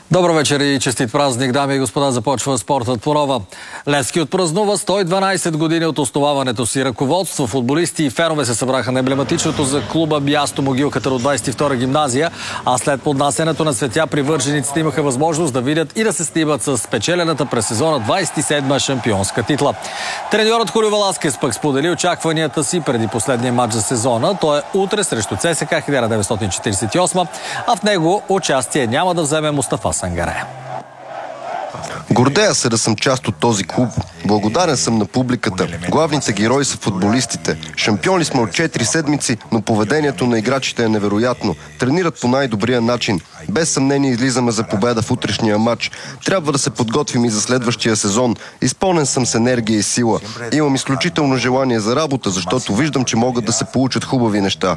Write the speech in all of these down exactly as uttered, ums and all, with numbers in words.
Добър вечер и честит празник, дами и господа. Започва спортът по нова. Левски отпразнува сто и дванадесет години от основаването си. Ръководство, футболисти и фенове се събраха на емблематичното за клуба място могилката от двадесет и втора гимназия, а след поднасянето на цветя привържениците имаха възможност да видят и да се снимат с спечелената през сезона двадесет и седма шампионска титла. Треньорът Хулио Веласкес пък сподели очакванията си преди последния матч за сезона. Той е утре срещу ЦСКА хиляда деветстотин четиридесет и осма, а в него участие няма да вземе Мустафа Сангаре. Гордея се да съм част от този клуб. Благодарен съм на публиката. Главните герои са футболистите. Шампиони сме от четири седмици, но поведението на играчите е невероятно. Тренират по най-добрия начин. Без съмнение излизаме за победа в утрешния матч. Трябва да се подготвим и за следващия сезон. Изпълнен съм с енергия и сила. Имам изключително желание за работа, защото виждам, че могат да се получат хубави неща.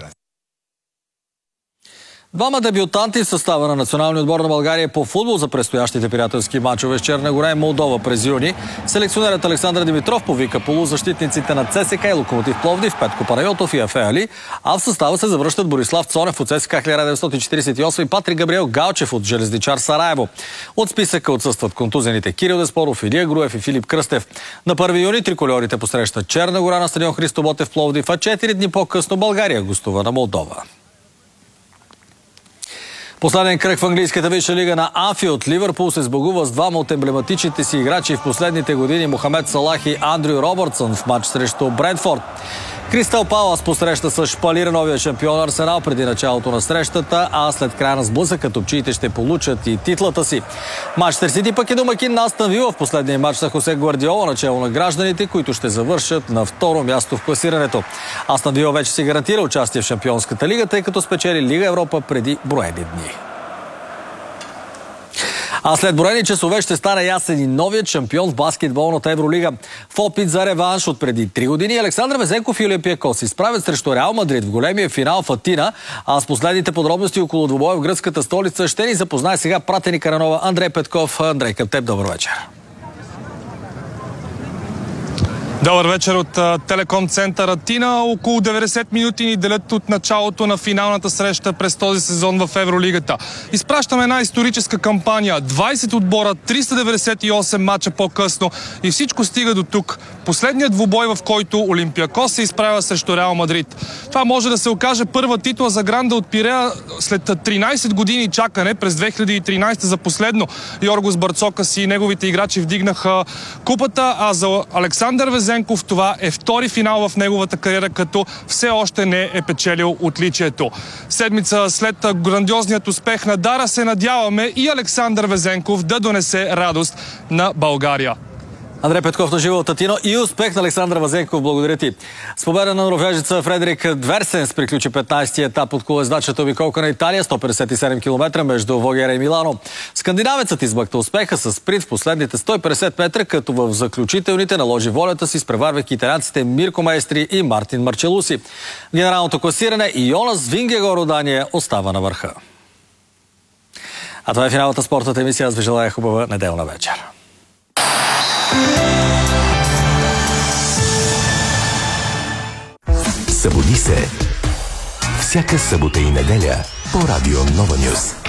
Двама дебютанти в състава на националния отбор на България по футбол за предстоящите приятелски мачове с Черна гора и Молдова през юни. Селекционерът Александър Димитров повика полузащитниците на ЦСКА и Локомотив Пловдив, Петко Панайотов и Афе Али, а в състава се завръщат Борислав Цонев от ЦСКА хиляда деветстотин четиридесет и осма и Патрик Габриел Галчев от Железничар Сараево. От списъка отсъстват контузените Кирил Деспоров, Илия Груев и Филип Кръстев. На първи юни трикольорите посрещат Черна гора на стадион Христо Ботев Пловдив, а четири дни по-късно България гостува на Молдова. Последен кръг в английската висша лига на Анфилд. Ливърпул се сбогува с двама от емблематичните си играчи в последните години, Мохамед Салах и Андрю Робъртсън, в матч срещу Брентфорд. Кристал Палас посреща с шпалира новия шампион Арсенал преди началото на срещата, а след края на сблъсъка топчиите ще получат и титлата си. Манчестър Сити пък е домакин на Астън Вила в последния матч на Хосе Гвардиола, начало на гражданите, които ще завършат на второ място в класирането. Астън Вила вече си гарантира участие в Шампионската лига, тъй като спечели Лига Европа преди броени дни. А след броени часове ще стане ясен и новият шампион в баскетболната Евролига. В опит за реванш от преди три години Александър Везенков и Олимпиакос се изправят срещу Реал Мадрид в големия финал в Атина. А с последните подробности около двубоя в гръцката столица ще ни запознае сега пратеника на нова Андрей Петков. Андрей, към теб добър вечер. Добър вечер от Телеком център Атина. Около деветдесет минути ни делят от началото на финалната среща през този сезон в Евролигата. Изпращаме една историческа кампания. двадесет отбора, триста деветдесет и осем мача по-късно и всичко стига до тук. Последният двубой, в който Олимпиакос се изправя срещу Реал Мадрид. Това може да се окаже първа титла за Гранда от Пирея след тринадесет години чакане. През две хиляди и тринадесета за последно Йоргос Барцокас и неговите играчи вдигнаха купата, а за Александър Везенков това е втори финал в неговата кариера, като все още не е печелил отличието. Седмица след грандиозният успех на Дара се надяваме и Александър Везенков да донесе радост на България. Андрей Петков на живо от Атино и успех на Александър Везенков. Благодаря ти. С победа на норвежеца Фредерик Дверсенс приключи петнадесети етап от колездачата обиколка на Италия, сто петдесет и седем километра между Вогера и Милано. Скандинавецът измъкта успеха с спринт в последните сто и петдесет метра, като в заключителните наложи волята си, изпреварвайки италианците Мирко Маестри и Мартин Марчелуси. Генералното класиране и Йонас Вингегор Дания остава на върха. А това е финалната спортната емисия. Аз ви желая хубава неделна вечер. Събуди се всяка събота и неделя по Радио Нова Нюз.